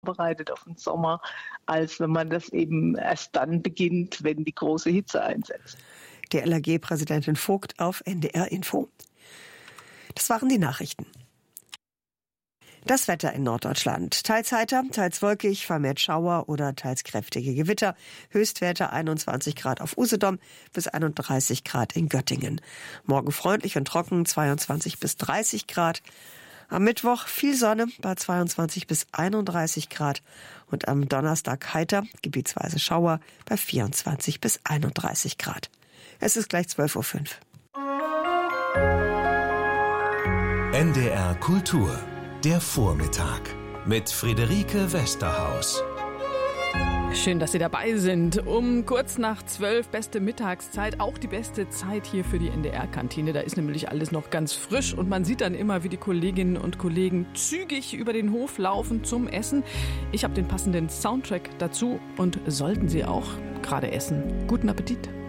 vorbereitet auf den Sommer, als wenn man das eben erst dann beginnt, wenn die große Hitze einsetzt. Die LAG-Präsidentin Vogt auf NDR Info. Das waren die Nachrichten. Das Wetter in Norddeutschland. Teils heiter, teils wolkig, vermehrt Schauer oder teils kräftige Gewitter. Höchstwerte 21 Grad auf Usedom bis 31 Grad in Göttingen. Morgen freundlich und trocken, 22 bis 30 Grad. Am Mittwoch viel Sonne bei 22 bis 31 Grad. Und am Donnerstag heiter, gebietsweise Schauer bei 24 bis 31 Grad. Es ist gleich 12:05 Uhr. NDR Kultur. Der Vormittag mit Friederike Westerhaus. Schön, dass Sie dabei sind. Um kurz nach 12 beste Mittagszeit, auch die beste Zeit hier für die NDR-Kantine. Da ist nämlich alles noch ganz frisch und man sieht dann immer, wie die Kolleginnen und Kollegen zügig über den Hof laufen zum Essen. Ich habe den passenden Soundtrack dazu und sollten Sie auch gerade essen. Guten Appetit.